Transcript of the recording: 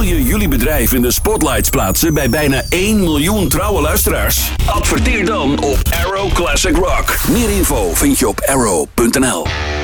je jullie bedrijf in de spotlights plaatsen bij bijna 1 miljoen trouwe luisteraars? Adverteer dan op Arrow Classic Rock. Meer info vind je op arrow.nl.